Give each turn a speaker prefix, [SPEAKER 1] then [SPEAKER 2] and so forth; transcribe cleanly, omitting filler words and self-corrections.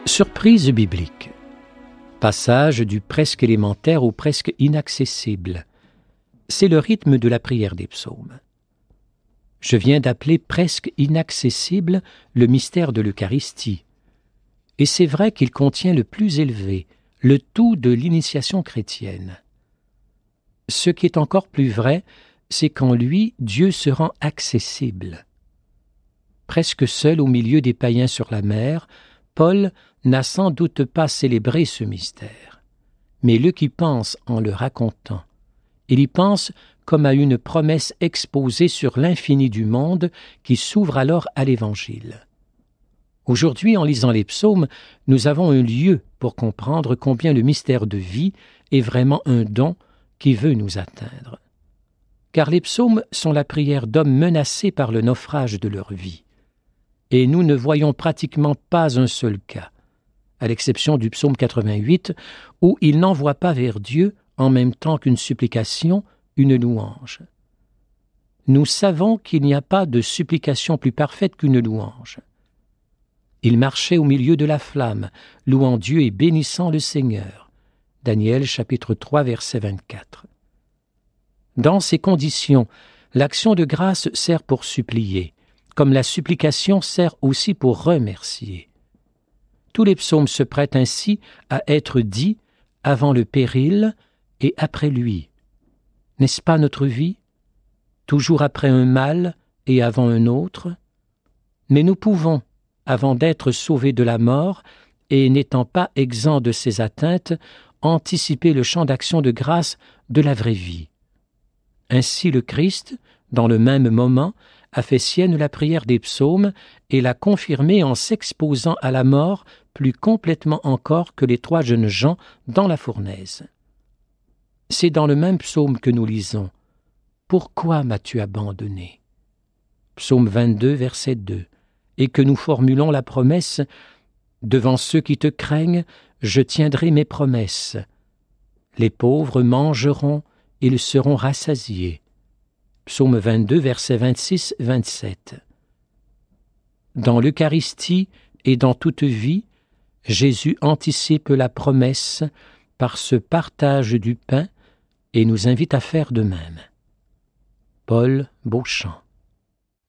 [SPEAKER 1] Surprise biblique. Passage du presque élémentaire au presque inaccessible. C'est le rythme de la prière des psaumes. Je viens d'appeler presque inaccessible le mystère de l'Eucharistie. Et c'est vrai qu'il contient le plus élevé, le tout de l'initiation chrétienne. Ce qui est encore plus vrai, c'est qu'en lui, Dieu se rend accessible. Presque seul au milieu des païens sur la mer, Paul n'a sans doute pas célébré ce mystère. Mais Luc y pense en le racontant. Il y pense comme à une promesse exposée sur l'infini du monde qui s'ouvre alors à l'Évangile. Aujourd'hui, en lisant les psaumes, nous avons un lieu pour comprendre combien le mystère de vie est vraiment un don qui veut nous atteindre. Car les psaumes sont la prière d'hommes menacés par le naufrage de leur vie. Et nous ne voyons pratiquement pas un seul cas, à l'exception du psaume 88, où il n'envoie pas vers Dieu, en même temps qu'une supplication, une louange. Nous savons qu'il n'y a pas de supplication plus parfaite qu'une louange. Il marchait au milieu de la flamme, louant Dieu et bénissant le Seigneur. Daniel chapitre 3, verset 24. Dans ces conditions, l'action de grâce sert pour supplier, comme la supplication sert aussi pour remercier. Tous les psaumes se prêtent ainsi à être dits avant le péril et après lui. N'est-ce pas notre vie? Toujours après un mal et avant un autre? Mais nous pouvons, avant d'être sauvés de la mort et n'étant pas exempts de ses atteintes, anticiper le champ d'action de grâce de la vraie vie. Ainsi le Christ, dans le même moment, a fait sienne la prière des psaumes et l'a confirmée en s'exposant à la mort plus complètement encore que les 3 jeunes gens dans la fournaise. C'est dans le même psaume que nous lisons « Pourquoi m'as-tu abandonné ?» Psaume 22, verset 2, et que nous formulons la promesse « Devant ceux qui te craignent, je tiendrai mes promesses. Les pauvres mangeront, ils seront rassasiés. » Psaume 22, versets 26-27. Dans l'Eucharistie et dans toute vie, Jésus anticipe la promesse par ce partage du pain et nous invite à faire de même. Paul Beauchamp.